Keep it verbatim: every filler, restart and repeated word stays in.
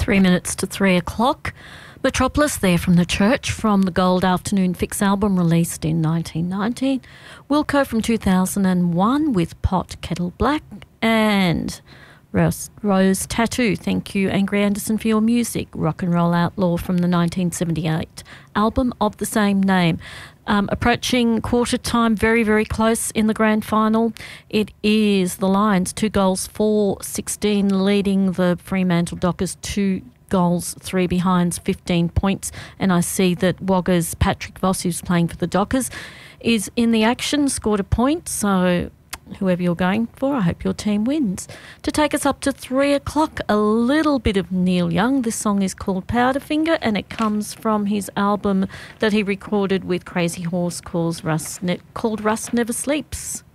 Three minutes to three o'clock. Metropolis there from the Church from the Gold Afternoon Fix album released in nineteen ninety. Wilco from two thousand one with Pot Kettle Black and Rose, Rose Tattoo. Thank you, Angry Anderson, for your music. Rock and Roll Outlaw from the nineteen seventy-eight album of the same name. Um, approaching quarter time, very, very close in the grand final. It is the Lions, two goals, four sixteen, leading the Fremantle Dockers two goals, three behinds, fifteen points. And I see that Wagga's Patrick Voss, who's playing for the Dockers, is in the action, scored a point. So whoever you're going for, I hope your team wins. To take us up to three o'clock, a little bit of Neil Young. This song is called Powderfinger and it comes from his album that he recorded with Crazy Horse called Rust, ne- called Rust Never Sleeps.